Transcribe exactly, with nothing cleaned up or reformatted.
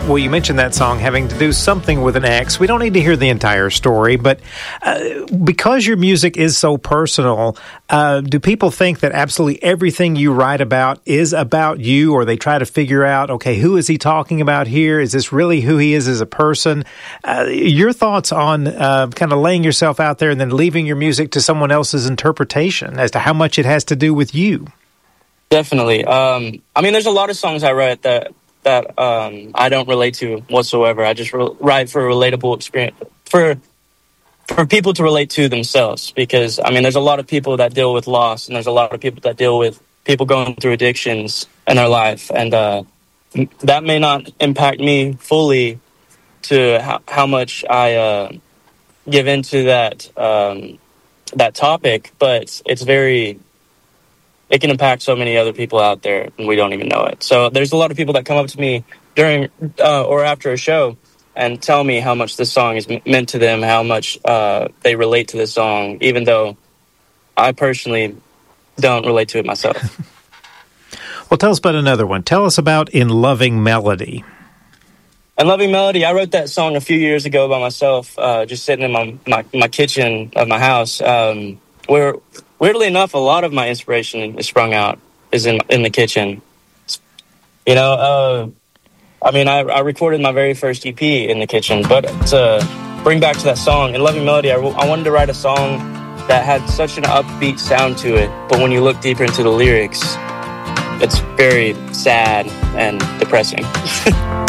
Well, you mentioned that song having to do something with an ex. We don't need to hear the entire story, but uh, because your music is so personal, uh, do people think that absolutely everything you write about is about you, or they try to figure out, okay, who is he talking about here? Is this really who he is as a person? Uh, your thoughts on uh, kind of laying yourself out there and then leaving your music to someone else's interpretation as to how much it has to do with you? Definitely. Um, I mean, there's a lot of songs I write that that um, I don't relate to whatsoever. I just re- write for a relatable experience, for for people to relate to themselves. Because, I mean, there's a lot of people that deal with loss, and there's a lot of people that deal with people going through addictions in their life. And uh, that may not impact me fully to how, how much I uh, give into that um, that topic, but it's very... it can impact so many other people out there, and we don't even know it. So there's a lot of people that come up to me during uh, or after a show and tell me how much this song is m- meant to them, how much uh, they relate to this song, even though I personally don't relate to it myself. Well, tell us about another one. Tell us about In Loving Melody. In Loving Melody, I wrote that song a few years ago by myself, uh, just sitting in my, my, my kitchen of my house, um, where... weirdly enough, a lot of my inspiration is sprung out is in in the kitchen. You know, uh, I mean, I, I recorded my very first E P in the kitchen, but to bring back to that song, In Loving Melody, I, I wanted to write a song that had such an upbeat sound to it, but when you look deeper into the lyrics, it's very sad and depressing.